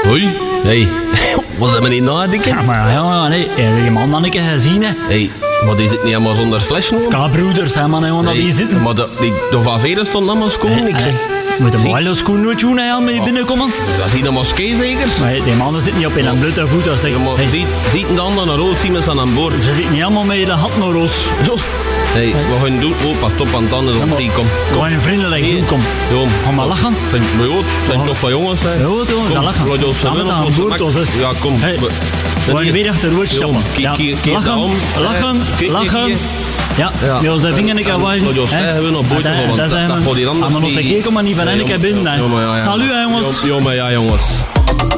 Hoi. Hey. Was dat niet nadenken? Ja, maar jongen, nee. Je man dan een keer gezien, hè. Hey, maar die zit niet helemaal zonder slash nog? Ska-broeders, hè, man, jongen, dat die zitten. Maar de van Veren stond allemaal schoon, ik zeg. Moet de mooie schoen nooit doen, hè, met die binnenkomen. Dat is hier een moskee zeker? Maar die mannen zitten niet op in een blote voet. Als Ziet de anderen een roos zien met aan boord? Ze zitten niet allemaal met de hat naar roos. Hey, wat gaan we doen? Oh, pas op aan het tanden op zee, kom. Gewoon een vriendelijk doen, kom. Jom. Ga maar lachen. Zijn toch van jongens, hè? Ja, jongen, ga lachen. Laat het aan boord, ja, kom. We gaan weer achter de woord stappen. Lachen. Ja, ja, zijn vinger niet aan. Hebben we nog bootje van, dat gaat hier anders. Maar nog te kijken, maar niet van een keer binnen. Salut, jongens. Ja, jongens.